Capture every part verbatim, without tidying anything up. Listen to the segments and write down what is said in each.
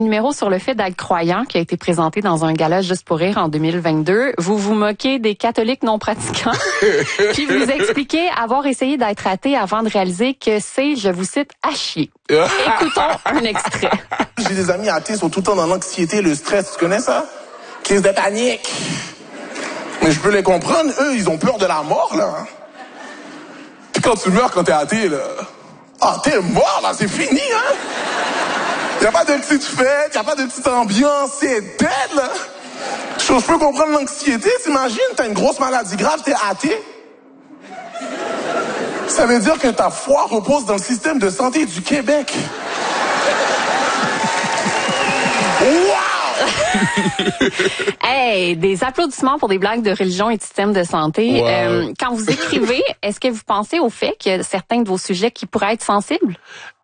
Numéro sur le fait d'être croyant qui a été présenté dans un gala Juste pour rire en deux mille vingt-deux. Vous vous moquez des catholiques non pratiquants. Puis vous expliquez avoir essayé d'être athée avant de réaliser que c'est, je vous cite, à chier. Écoutons un extrait. J'ai des amis athées, ils sont tout le temps dans l'anxiété, le stress. Tu connais ça? Crise de panique. Mais je peux les comprendre. Eux, ils ont peur de la mort, là. Puis quand tu meurs, quand t'es athée, là... Ah, t'es mort, là, c'est fini, hein? Y a pas de petite fête, y a pas de petite ambiance, c'est dead, là. Je peux comprendre l'anxiété, t'imagines, t'as une grosse maladie grave, t'es athée. Ça veut dire que ta foi repose dans le système de santé du Québec. Wow! Hey, des applaudissements pour des blagues de religion et de système de santé. Wow. Euh, quand vous écrivez, est-ce que vous pensez au fait qu'il y a certains de vos sujets qui pourraient être sensibles?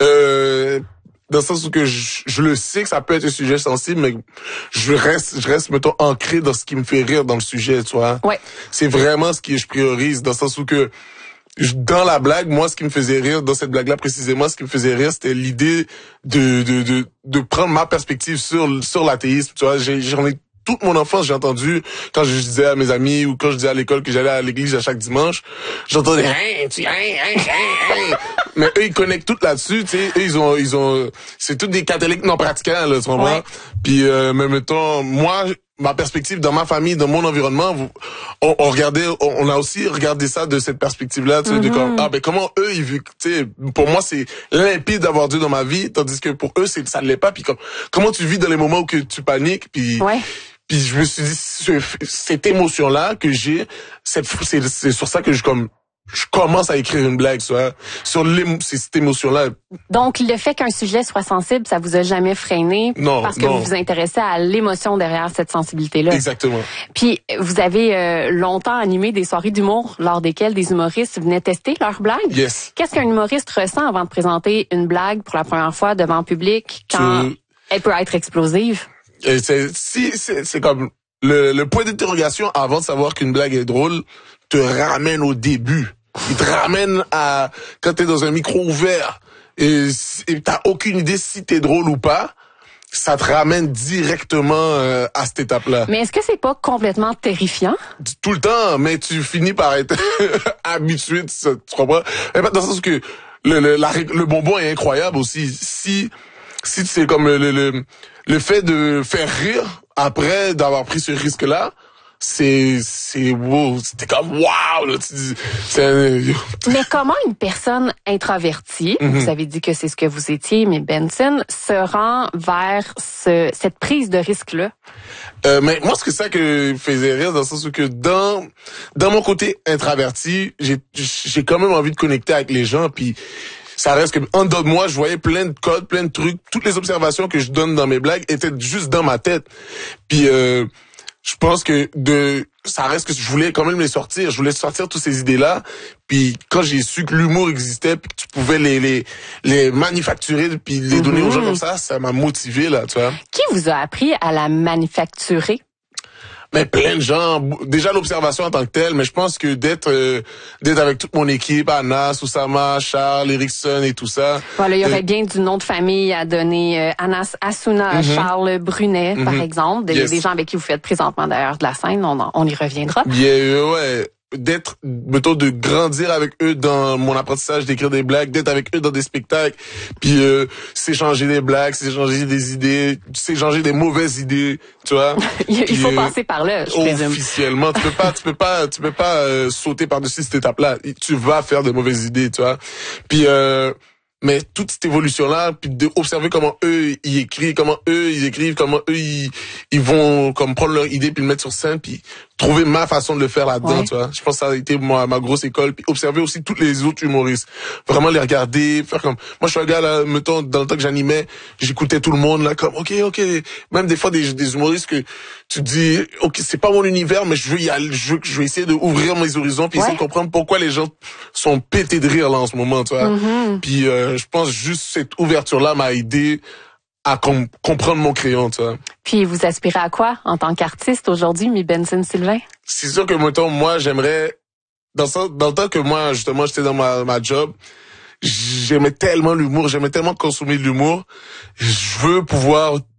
Euh... Dans le sens où que je, je le sais que ça peut être un sujet sensible, mais je reste, je reste, mettons, ancré dans ce qui me fait rire dans le sujet, tu vois. Ouais. C'est vraiment ce que je priorise, dans le sens où que, je, dans la blague, moi, ce qui me faisait rire, dans cette blague-là précisément, ce qui me faisait rire, c'était l'idée de, de, de, de prendre ma perspective sur, sur l'athéisme, tu vois. J'ai, j'en ai toute mon enfance, j'ai entendu, quand je disais à mes amis ou quand je disais à l'école que j'allais à l'église à chaque dimanche, j'entendais, hein, tu, hein, hein, hein, hein. Mais eux, ils connectent tout là-dessus, tu sais. Eux, ils ont, ils ont, c'est tous des catholiques non pratiquants, là, tu comprends? Ouais. Puis, euh, mais mettons, moi, ma perspective dans ma famille, dans mon environnement, vous, on, on regardait, on, on a aussi regardé ça de cette perspective-là, tu sais, Mm-hmm. de comme, ah, ben, comment eux, ils vivent, tu sais, pour moi, c'est limpide d'avoir Dieu dans ma vie, tandis que pour eux, c'est, ça ne l'est pas. Puis comme, comment tu vis dans les moments où que tu paniques, puis, Ouais. puis je me suis dit, ce, cette émotion-là que j'ai, cette, c'est, c'est sur ça que je, comme, je commence à écrire une blague, tu vois, sur l'émo- c'est cette émotion-là. Donc, le fait qu'un sujet soit sensible, ça vous a jamais freiné Non, parce que non. vous vous intéressez à l'émotion derrière cette sensibilité-là. Exactement. Puis, vous avez euh, longtemps animé des soirées d'humour lors desquelles des humoristes venaient tester leurs blagues. Yes. Qu'est-ce qu'un humoriste ressent avant de présenter une blague pour la première fois devant le public quand Tu- elle peut être explosive? Et c'est, si, c'est, c'est comme, le, le point d'interrogation avant de savoir qu'une blague est drôle te ramène au début. Il te ramène à, quand t'es dans un micro ouvert et, et t'as aucune idée si t'es drôle ou pas, ça te ramène directement euh, à cette étape-là. Mais est-ce que c'est pas complètement terrifiant? Tout le temps, mais tu finis par être habitué de ça, tu comprends? Mais dans le sens que le, le, la, le bonbon est incroyable aussi. Si, si c'est comme le, le, le, le fait de faire rire après d'avoir pris ce risque-là, c'est, c'est wow, c'était comme wow, là, tu dis, c'est un- Mais comment une personne introvertie, Mhm. vous avez dit que c'est ce que vous étiez, mais Benson, se rend vers ce, cette prise de risque-là? Euh, mais moi, c'est ça que faisait rire, dans le sens où que dans dans mon côté introverti, j'ai j'ai quand même envie de connecter avec les gens, puis ça reste que en dedans de moi, je voyais plein de codes, plein de trucs, toutes les observations que je donne dans mes blagues étaient juste dans ma tête. Puis euh, je pense que de ça reste que je voulais quand même les sortir, je voulais sortir toutes ces idées-là. Puis quand j'ai su que l'humour existait, puis que tu pouvais les les les manufacturer puis les donner aux gens comme ça, ça m'a motivé là, tu vois. Qui vous a appris à la manufacturer? Mais plein de gens, déjà l'observation en tant que telle, mais je pense que d'être euh, d'être avec toute mon équipe, Anas, Oussama, Charles, Erickson et tout ça. Voilà, il y aurait euh, bien du nom de famille à donner. Euh, Anas Assouna, Mhm. Charles Brunet, par Mhm. exemple. Des, Yes. des gens avec qui vous faites présentement d'ailleurs de la scène. On, en- on y reviendra. Bien, euh, ouais, d'être, mettons, de grandir avec eux dans mon apprentissage d'écrire des blagues, d'être avec eux dans des spectacles, puis euh, s'échanger des blagues, s'échanger des idées, s'échanger des mauvaises idées, tu vois. il Puis, faut euh, passer par là, je présume. officiellement, tu peux pas, tu peux pas, tu peux pas euh, sauter par-dessus cette étape-là. Tu vas faire de mauvaises idées, tu vois. Puis euh, mais toute cette évolution-là, puis d'observer comment eux ils écrivent, comment eux ils écrivent, comment eux ils, ils vont comme prendre leur idée puis le mettre sur scène, puis trouver ma façon de le faire là-dedans, Ouais. tu vois. Je pense que ça a été ma, ma grosse école, puis observer aussi tous les autres humoristes, vraiment les regarder, faire comme moi je suis un gars là, mettons dans le temps que j'animais, j'écoutais tout le monde là comme OK OK, même des fois des des humoristes que tu te dis OK, c'est pas mon univers mais je veux y aller, je veux je vais essayer de ouvrir mes horizons puis Ouais. essayer de comprendre pourquoi les gens sont pétés de rire là en ce moment, tu vois. Mhm. Puis euh, je pense juste cette ouverture là m'a aidé à com- comprendre mon crayon, tu vois. Puis vous aspirez à quoi en tant qu'artiste aujourd'hui, mi Benson Sylvain? C'est sûr que, mettons, moi, j'aimerais, dans, ça, dans le temps que moi, justement, j'étais dans ma, ma job, j'aimais tellement l'humour, j'aimais tellement consommer de l'humour, je veux pouvoir